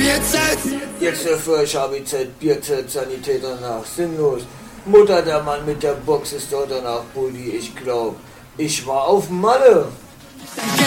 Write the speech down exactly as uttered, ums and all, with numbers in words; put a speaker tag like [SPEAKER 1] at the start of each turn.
[SPEAKER 1] Jetzt der Frisch-H B Z-Bierzelt-Sanität danach sinnlos. Mutter, der Mann mit der Box ist dort danach Bulli. Ich glaub, ich war auf Malle.